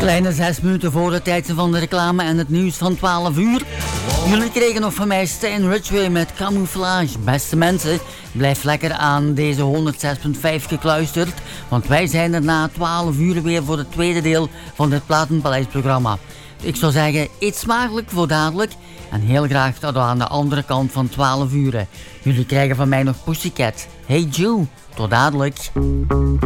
Kleine 6 minuten voor de tijd van de reclame en het nieuws van 12 uur. Jullie kregen nog van mij Stan Ridgway met Camouflage. Beste mensen, blijf lekker aan deze 106.5 gekluisterd, want wij zijn er na 12 uur weer voor het tweede deel van dit Platenpaleis-programma. Ik zou zeggen, eet smakelijk voor dadelijk en heel graag tot aan de andere kant van 12 uur. Jullie krijgen van mij nog Pussycat. Hey Joe, tot dadelijk.